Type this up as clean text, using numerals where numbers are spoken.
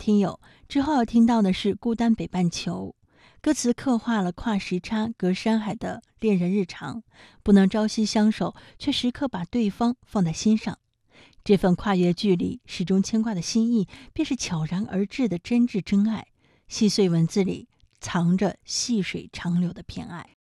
听友，之后要听到的是《孤单北半球》，歌词刻画了跨时差、隔山海的恋人日常，不能朝夕相守，却时刻把对方放在心上。这份跨越距离、始终牵挂的心意，便是悄然而至的真挚真爱。细碎文字里藏着细水长流的偏爱。